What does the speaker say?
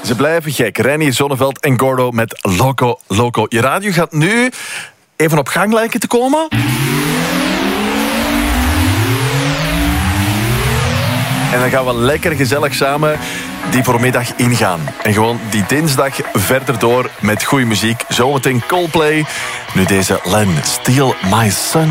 Ze blijven gek. Reinier Zonneveld en Gordo met Loco Loco. Je radio gaat nu even op gang lijken te komen. En dan gaan we lekker gezellig samen die voormiddag ingaan. En gewoon die dinsdag verder door met goede muziek. Zometeen Coldplay. Nu deze Len, Steal My Sun.